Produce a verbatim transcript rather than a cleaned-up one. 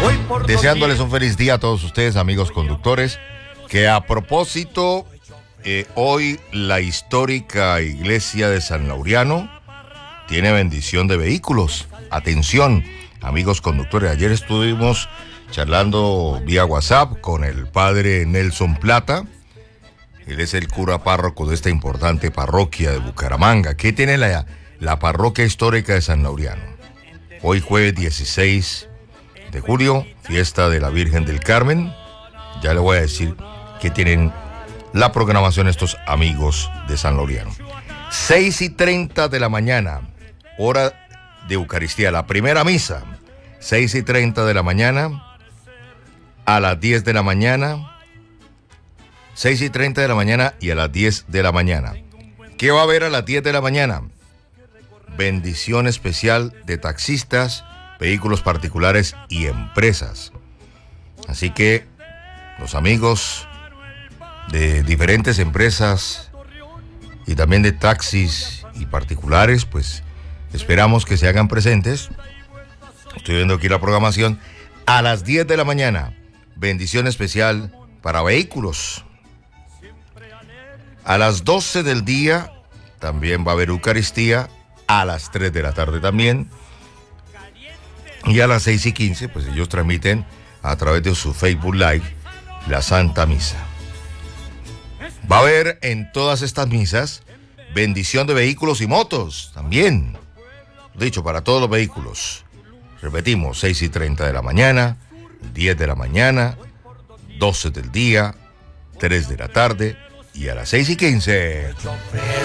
Deseándoles un feliz día a todos ustedes, amigos conductores, que a propósito, eh, hoy la histórica iglesia de San Laureano tiene bendición de vehículos. Atención, amigos conductores, ayer estuvimos charlando vía WhatsApp con el padre Nelson Plata. Él es el cura párroco de esta importante parroquia de Bucaramanga. ¿Qué tiene la, la parroquia histórica de San Laureano? Hoy jueves dieciséis de julio, fiesta de la Virgen del Carmen. Ya le voy a decir que tienen la programación estos amigos de San Laureano. seis y treinta de la mañana, hora de Eucaristía, la primera misa. seis y treinta de la mañana, a las diez de la mañana. seis y treinta de la mañana y a las diez de la mañana. ¿Qué va a haber a las diez de la mañana? Bendición especial de taxistas, vehículos particulares y empresas. Así que los amigos de diferentes empresas y también de taxis y particulares, pues esperamos que se hagan presentes. Estoy viendo aquí la programación. A las diez de la mañana, bendición especial para vehículos. A las doce del día también va a haber Eucaristía, a las tres de la tarde también. Y a las seis y quince, pues ellos transmiten a través de su Facebook Live la Santa Misa. Va a haber en todas estas misas bendición de vehículos y motos también. Dicho, para todos los vehículos. Repetimos, seis y treinta de la mañana, diez de la mañana, doce del día, tres de la tarde y a las seis y quince.